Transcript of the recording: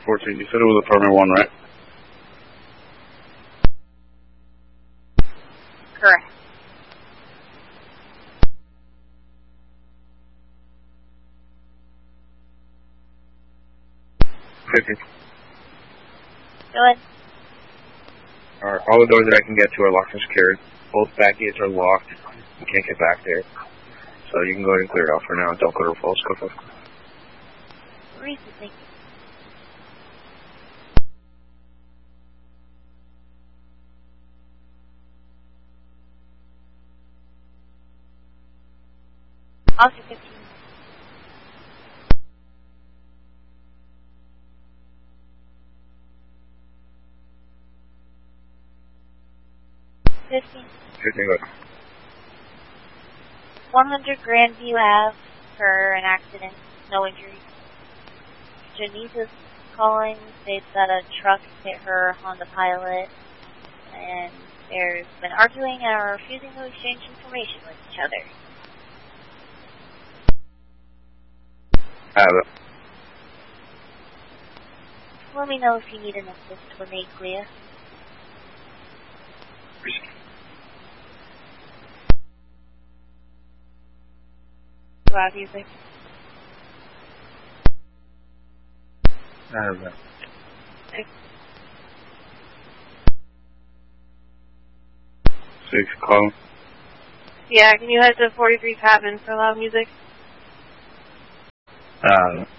14. You said it was apartment 1, right? Correct. Go ahead. Alright, all the doors that I can get to are locked and secured. Both back gates are locked. You can't get back there. So you can go ahead and clear it out for now. Don't go to false cover. Reason, thank you. Officer 15. Good. 100 Grandview Ave for an accident, no injuries. Janice's calling states that a truck hit her Honda Pilot, and there's been arguing and are refusing to exchange information with each other. I have it. Let me know if you need an assist when they clear. Wow, music. I have that. Okay. 6, call. Yeah, can you head to 43 Patman for loud music?